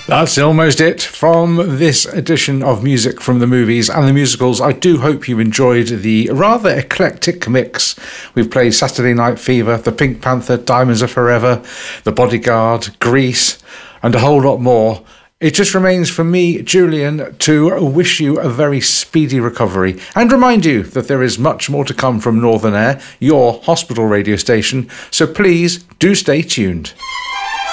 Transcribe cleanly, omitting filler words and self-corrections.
That's almost it from this edition of Music from the Movies and the Musicals. I do hope you enjoyed the rather eclectic mix. We've played Saturday Night Fever, The Pink Panther, Diamonds Are Forever, The Bodyguard, Grease, and a whole lot more. It just remains for me, Julian, to wish you a very speedy recovery and remind you that there is much more to come from Northern Air, your hospital radio station, so please do stay tuned.